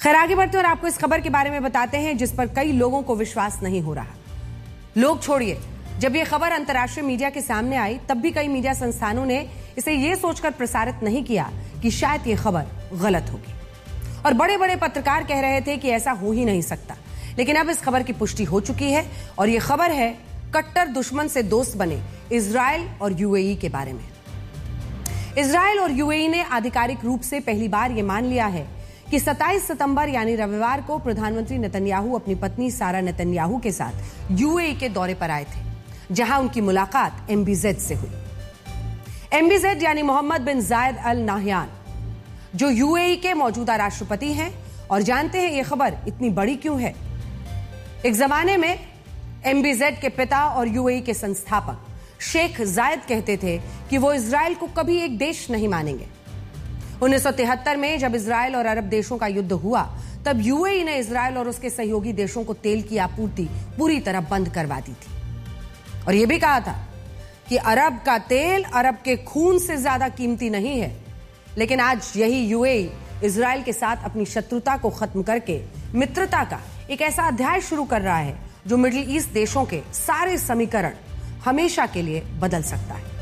खैर आगे बढ़ते और आपको इस खबर के बारे में बताते हैं जिस पर कई लोगों को विश्वास नहीं हो रहा। लोग छोड़िए, जब यह खबर अंतर्राष्ट्रीय मीडिया के सामने आई तब भी कई मीडिया संस्थानों ने इसे यह सोचकर प्रसारित नहीं किया कि शायद यह खबर गलत होगी, और बड़े बड़े पत्रकार कह रहे थे कि ऐसा हो ही नहीं सकता। लेकिन अब इस खबर की पुष्टि हो चुकी है और यह खबर है कट्टर दुश्मन से दोस्त बने इजराइल और यूएई के बारे में। इजराइल और यूएई ने आधिकारिक रूप से पहली बार यह मान लिया है कि 27 सितंबर यानी रविवार को प्रधानमंत्री नेतन्याहू अपनी पत्नी सारा नेतन्याहू के साथ यूएई के दौरे पर आए थे, जहां उनकी मुलाकात एमबीजेड से हुई। एमबीजेड यानी मोहम्मद बिन जायद अल नाहयान, जो यूएई के मौजूदा राष्ट्रपति हैं। और जानते हैं यह खबर इतनी बड़ी क्यों है? एक जमाने में एमबीजेड के पिता और यूएई के संस्थापक शेख जायद कहते थे कि वो इजराइल को कभी एक देश नहीं मानेंगे। 1973 में जब इजराइल और अरब देशों का युद्ध हुआ तब यूएई ने इजराइल और उसके सहयोगी देशों को तेल की आपूर्ति पूरी तरह बंद करवा दी थी, और यह भी कहा था कि अरब का तेल अरब के खून से ज्यादा कीमती नहीं है। लेकिन आज यही यूएई इजराइल के साथ अपनी शत्रुता को खत्म करके मित्रता का एक ऐसा अध्याय शुरू कर रहा है जो मिडिल ईस्ट देशों के सारे समीकरण हमेशा के लिए बदल सकता है।